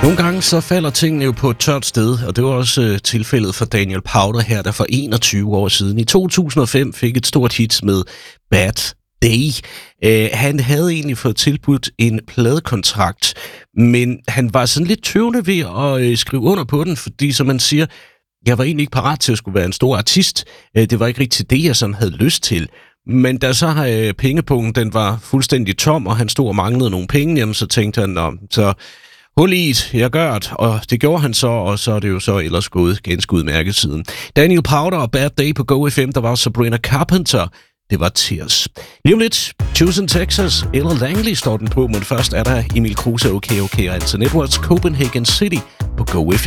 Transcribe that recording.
Nogle gange så falder tingene jo på et tørt sted, og det var også tilfældet for Daniel Powter her, der for 21 år siden i 2005 fik et stort hit med Bad Day. Han havde egentlig fået tilbudt en pladekontrakt, men han var sådan lidt tøvende ved at skrive under på den, fordi som man siger, jeg var egentlig ikke parat til at skulle være en stor artist. Det var ikke rigtig det, jeg sådan havde lyst til. Men da så pengepunkten den var fuldstændig tom, og han stod og manglede nogle penge, jamen, så tænkte han, så hul i et, jeg gør det, og det gjorde han så, og så er det jo så ellers gået ganske udmærket siden. Daniel Powter og Bad Day på Go FM, der var Sabrina Carpenter, det var Tears. Lige om lidt, Chosen Texas eller Langley står den på, men først er der Emil Kruse, OK, og altså Networks Copenhagen City på Go FM.